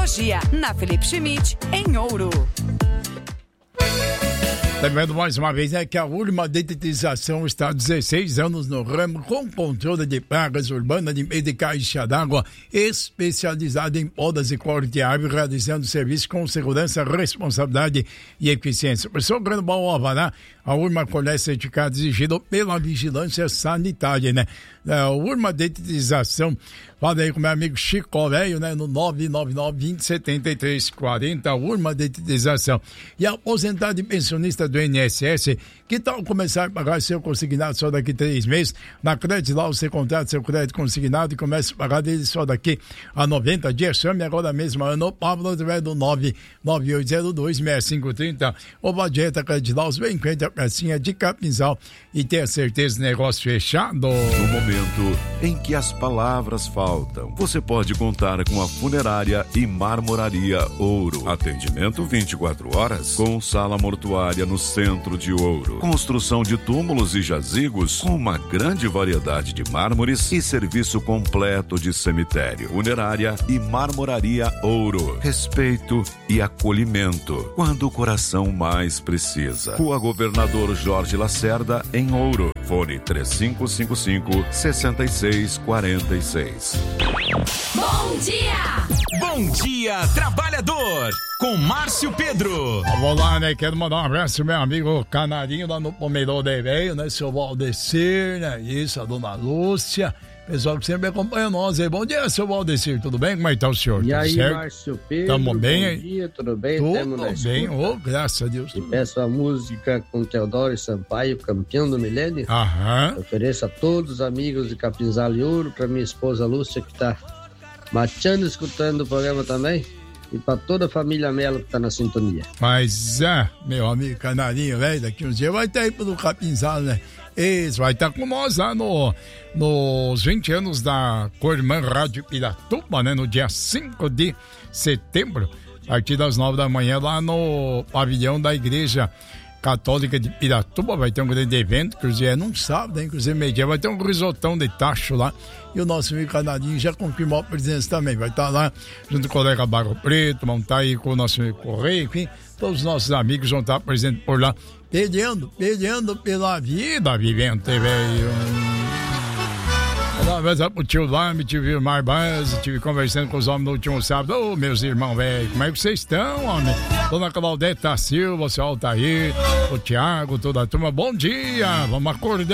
Tecnologia, na Felipe Schmidt, em Ouro. Lembrando mais uma vez, que a Urma Detetização está há 16 anos no ramo com controle de pragas urbanas de meio de caixa d'água, especializada em podas e corte de árvore, realizando serviço com segurança, responsabilidade e eficiência. Pessoal, grande bom Alvará, a Urma colhe certificado exigido pela vigilância sanitária, né? A Urma Detetização, fala aí com meu amigo Chico Velho, né? No 999-20-73-40, Urma Detetização. E a aposentado e pensionista do INSS, que tal começar a pagar seu consignado só daqui 3 meses? Na Crédito lá você contrata seu crédito consignado e começa a pagar dele só daqui a 90 dias. Chame agora mesmo no Pablo através do 998026530 ou vá direto a Crédito lá, vem em frente à pracinha de Capinzal e tenha certeza do negócio fechado. No momento em que as palavras faltam, você pode contar com a Funerária e Marmoraria Ouro. Atendimento 24 horas com sala mortuária no centro de Ouro. Construção de túmulos e jazigos com uma grande variedade de mármores e serviço completo de cemitério. Funerária e Marmoraria Ouro. Respeito e acolhimento quando o coração mais precisa. Rua Governador Jorge Lacerda, em Ouro. Fone 3555-6646. Bom dia! Bom dia, trabalhador! Com Márcio Pedro. Vamos lá, né? Quero mandar um abraço pro meu amigo Canarinho lá no Pomerol de Velho, né? Seu Valdecir, né? Isso, a dona Lúcia. Pessoal que sempre acompanha nós aí. Bom dia, seu Valdecir, tudo bem? Como é que tá o senhor? E tudo aí, certo? Márcio Pedro? Tamo bem? Bom dia, tudo bem? Tudo bem, graças a Deus. E peço a música com Teodoro Sampaio, campeão do milênio. Aham. Ofereço a todos os amigos de Capinzal e Ouro, pra minha esposa Lúcia, que tá mateando, escutando o programa também. E pra toda a família Melo que tá na sintonia. Mas, meu amigo Canarinho, velho, daqui uns dias vai estar aí pelo Capinzal, né? Isso, vai estar com nós lá nos 20 anos da Cormã Rádio Piratuba, né? No dia 5 de setembro, a partir das 9 da manhã, lá no pavilhão da Igreja Católica de Piratuba. Vai ter um grande evento, inclusive é num sábado, hein? Inclusive meio-dia vai ter um risotão de tacho lá. E o nosso amigo Canarinho já confirmou a presença também. Vai estar lá junto com o colega Barro Preto, vão estar aí com o nosso amigo Correia, enfim, todos os nossos amigos vão estar presentes por lá, peleando pela vida vivente, velho. Uma vez o tio Lame, tio Vilmar Baz, estive conversando com os homens no último sábado. Ô, meus irmãos, velho, como é que vocês estão, homem? Dona Claudete Silva, o seu Altair, o Tiago, toda a turma, bom dia, vamos acordar.